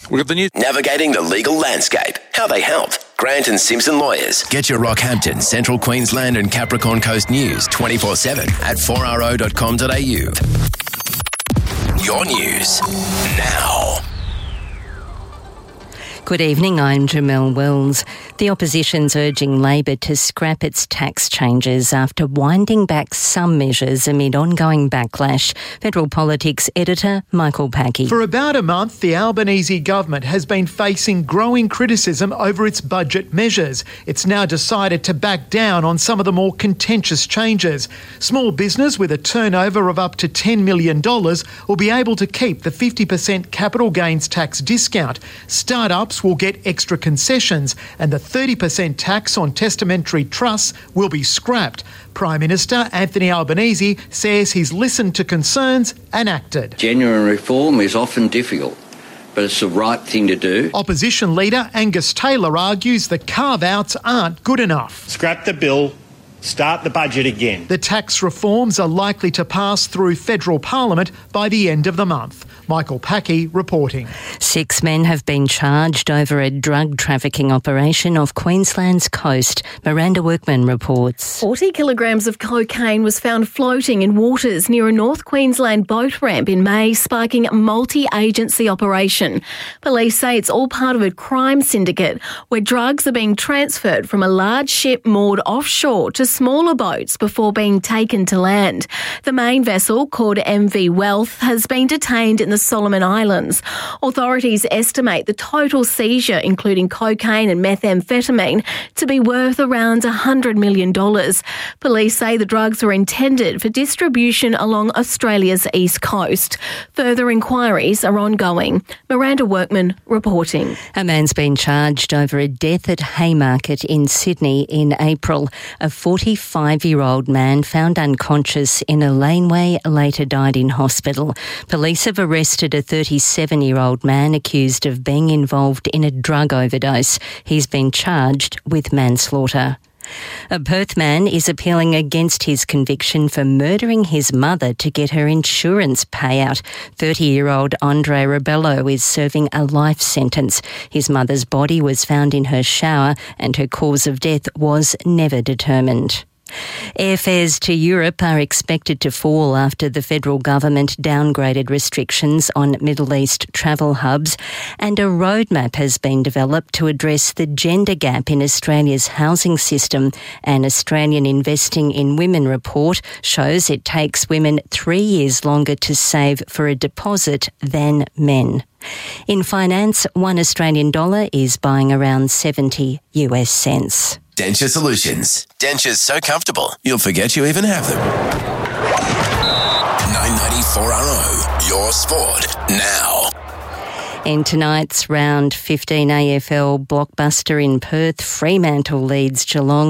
We got the news. Navigating the legal landscape. How they help. Grant and Simpson Lawyers. Get your Rockhampton, Central Queensland and Capricorn Coast news 24/7 at 4ro.com.au. Your news now. Good evening, I'm Jamelle Wells. The opposition's urging Labor to scrap its tax changes after winding back some measures amid ongoing backlash. Federal Politics editor Michael Packey. For about a month, the Albanese government has been facing growing criticism over its budget measures. It's now decided to back down on some of the more contentious changes. Small business with a turnover of up to $10 million will be able to keep the 50% capital gains tax discount. Startups will get extra concessions, and the 30% tax on testamentary trusts will be scrapped. Prime Minister Anthony Albanese says he's listened to concerns and acted. Genuine reform is often difficult, but it's the right thing to do. Opposition leader Angus Taylor argues the carve-outs aren't good enough. Scrap the bill. Start the budget again. The tax reforms are likely to pass through federal parliament by the end of the month. Michael Packey reporting. 6 men have been charged over a drug trafficking operation off Queensland's coast. Miranda Workman reports. 40 kilograms of cocaine was found floating in waters near a North Queensland boat ramp in May, sparking a multi-agency operation. Police say it's all part of a crime syndicate where drugs are being transferred from a large ship moored offshore to smaller boats before being taken to land. The main vessel, called MV Wealth, has been detained in the Solomon Islands. Authorities estimate the total seizure, including cocaine and methamphetamine, to be worth around $100 million. Police say the drugs were intended for distribution along Australia's east coast. Further inquiries are ongoing. Miranda Workman reporting. A man's been charged over a death at Haymarket in Sydney in April. A 45-year-old man found unconscious in a laneway later died in hospital. Police have arrested a 37-year-old man accused of being involved in a drug overdose. He's been charged with manslaughter. A Perth man is appealing against his conviction for murdering his mother to get her insurance payout. 30-year-old Andre Rebello is serving a life sentence. His mother's body was found in her shower and her cause of death was never determined. Airfares to Europe are expected to fall after the federal government downgraded restrictions on Middle East travel hubs, and a roadmap has been developed to address the gender gap in Australia's housing system. An Australian Investing in Women report shows it takes women 3 years longer to save for a deposit than men. In finance, $1 Australian is buying around 70 US cents. Denture Solutions. Dentures so comfortable, you'll forget you even have them. 994RO, your sport now. In tonight's round 15 AFL blockbuster in Perth, Fremantle leads Geelong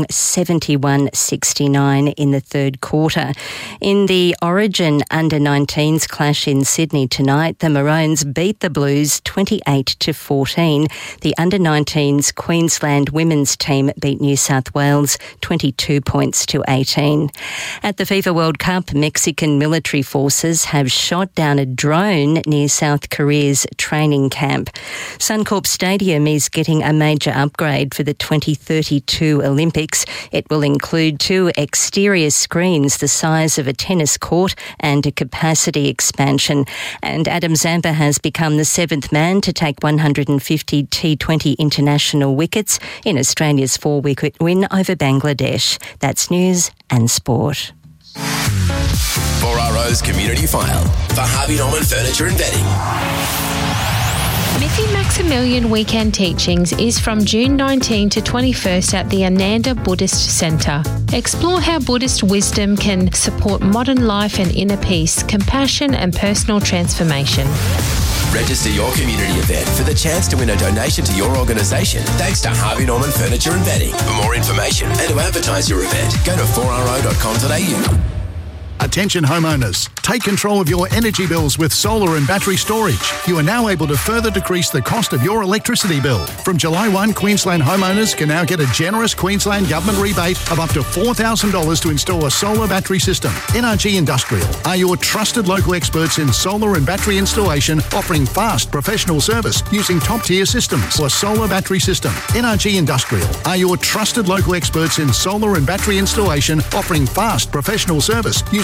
71-69 in the third quarter. In the Origin Under-19s clash in Sydney tonight, the Maroons beat the Blues 28-14. The Under-19s Queensland women's team beat New South Wales 22 points to 18. At the FIFA World Cup, Mexican military forces have shot down a drone near South Korea's training camp. Suncorp Stadium is getting a major upgrade for the 2032 Olympics. It will include 2 exterior screens the size of a tennis court and a capacity expansion. And Adam Zampa has become the 7th man to take 150 T20 international wickets in Australia's 4-wicket win over Bangladesh. That's news and sport. 4RO's Community File for Harvey Norman Furniture and Bedding. Miffy Maximilian Weekend Teachings is from June 19 to 21st at the Ananda Buddhist Centre. Explore how Buddhist wisdom can support modern life and inner peace, compassion and personal transformation. Register your community event for the chance to win a donation to your organisation thanks to Harvey Norman Furniture and Bedding. For more information and to advertise your event, go to 4ro.com.au. Attention homeowners, take control of your energy bills with solar and battery storage. You are now able to further decrease the cost of your electricity bill. From July 1, Queensland homeowners can now get a generous Queensland Government rebate of up to $4,000 to install a solar battery system. NRG Industrial are your trusted local experts in solar and battery installation, offering fast professional service using top-tier systems for a solar battery system. NRG Industrial are your trusted local experts in solar and battery installation, offering fast professional service using